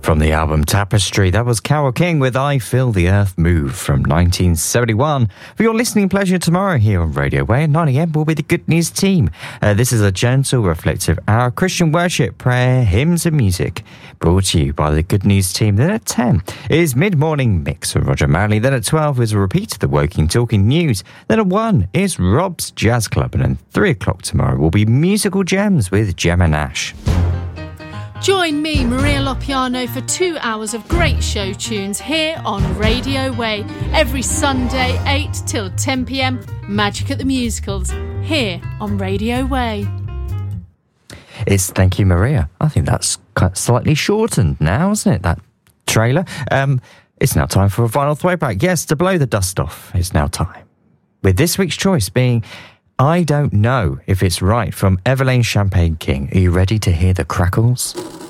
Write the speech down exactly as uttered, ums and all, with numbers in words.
From the album Tapestry, that was Carole King with I Feel the Earth Move from nineteen seventy-one. For your listening pleasure tomorrow here on Radio Way at nine a.m. will be the Good News team. Uh, this is a gentle, reflective hour of Christian worship, prayer, hymns and music, brought to you by the Good News team. Then at ten is Mid-Morning Mix with Roger Manley. Then at twelve is a repeat of the Woking Talking News. Then at one is Rob's Jazz Club. And at three o'clock tomorrow will be Musical Gems with Gemma Nash. Join me, Maria Lopiano, for two hours of great show tunes here on Radio Way. Every Sunday, eight till ten p.m, Magic at the Musicals, here on Radio Way. It's Thank You, Maria. I think that's slightly shortened now, isn't it, that trailer? Um, it's now time for a final throwback. Yes, to blow the dust off, it's now time. With this week's choice being I Don't Know If It's Right from Everlane Champagne King. Are you ready to hear the crackles?